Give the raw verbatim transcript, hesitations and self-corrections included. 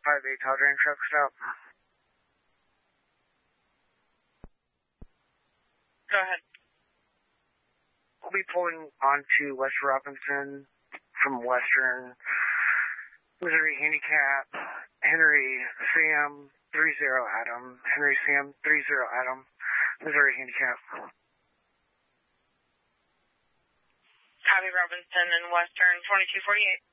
five eight, Todd Range truck stop. Go ahead. We'll be pulling onto West Robinson from Western Missouri Handicap, Henry Sam three zero Adam, Henry Sam three zero Adam, Missouri Handicap. Copy Robinson and Western twenty-two forty-eight.